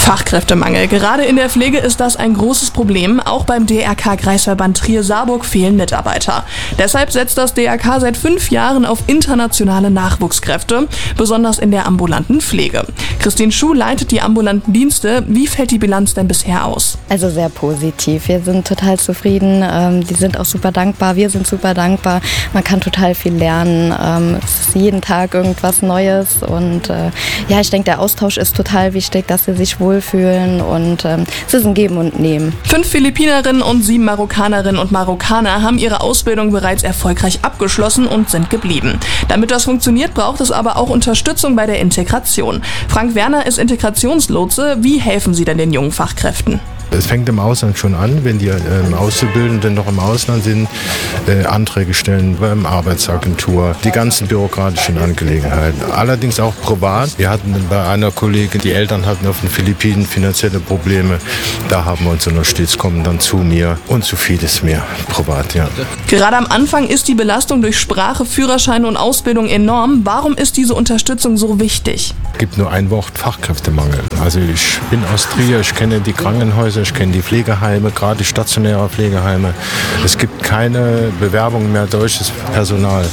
Fachkräftemangel. Gerade in der Pflege ist das ein großes Problem. Auch beim DRK-Kreisverband Trier-Saarburg fehlen Mitarbeiter. Deshalb setzt das DRK seit 5 Jahren auf internationale Nachwuchskräfte, besonders in der ambulanten Pflege. Christine Schuh leitet die ambulanten Dienste. Wie fällt die Bilanz denn bisher aus? Also sehr positiv. Wir sind total zufrieden. Die sind auch super dankbar. Wir sind super dankbar. Man kann total viel lernen. Es ist jeden Tag irgendwas Neues. Und ich denke, der Austausch ist total wichtig, dass sie sich wohlfühlen. Und es ist ein Geben und Nehmen. 5 Philippinerinnen und 7 Marokkanerinnen und Marokkaner haben ihre Ausbildung bereits erfolgreich abgeschlossen und sind geblieben. Damit das funktioniert, braucht es aber auch Unterstützung bei der Integration. Frank Werner ist Integrationslotse. Wie helfen Sie denn den jungen Fachkräften? Es fängt im Ausland schon an, wenn die Auszubildenden noch im Ausland sind, Anträge stellen beim Arbeitsagentur, die ganzen bürokratischen Angelegenheiten. Allerdings auch privat. Wir hatten bei einer Kollegin, die Eltern hatten auf den Philippinen finanzielle Probleme. Da haben wir uns unterstützt, kommen dann zu mir und zu vieles mehr privat, ja. Gerade am Anfang ist die Belastung durch Sprache, Führerschein und Ausbildung enorm. Warum ist diese Unterstützung so wichtig? Es gibt nur ein Wort: Fachkräftemangel. Also ich bin aus Trier, ich kenne die Krankenhäuser, ich kenne die Pflegeheime, gerade stationäre Pflegeheime. Es gibt keine Bewerbung mehr deutsches Personal.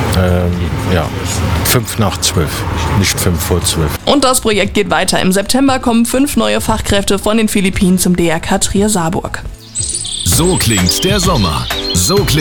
5 nach 12, nicht 5 vor 12. Und das Projekt geht weiter. Im September kommen 5 neue Fachkräfte von den Philippinen zum DRK Trier-Saarburg. So klingt der Sommer. So klingt